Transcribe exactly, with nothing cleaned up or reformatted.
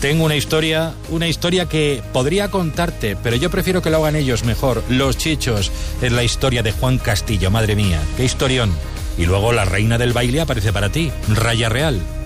Tengo una historia, una historia que podría contarte, pero yo prefiero que lo hagan ellos mejor. Los Chichos, es la historia de Juan Castillo, madre mía, qué historión. Y luego la reina del baile aparece para ti, Raya Real.